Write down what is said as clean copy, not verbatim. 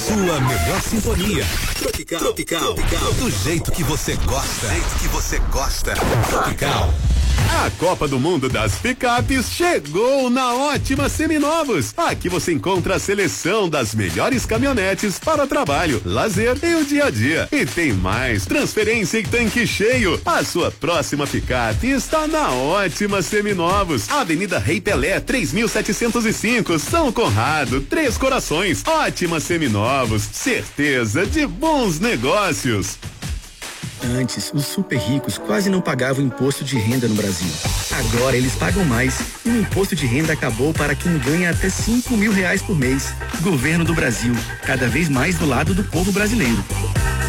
sua melhor sintonia. Tropical. Do jeito que você gosta. Tropical. A Copa do Mundo das Picapes chegou na Ótima Seminovos. Aqui você encontra a seleção das melhores caminhonetes para trabalho, lazer e o dia a dia. E tem mais, transferência e tanque cheio. A sua próxima picape está na Ótima Seminovos. Avenida Rei Pelé, 3705, São Conrado, Três Corações. Ótima Seminovos, certeza de bons negócios. Antes, os super ricos quase não pagavam imposto de renda no Brasil. Agora eles pagam mais e o imposto de renda acabou para quem ganha até R$5.000 por mês. Governo do Brasil, cada vez mais do lado do povo brasileiro.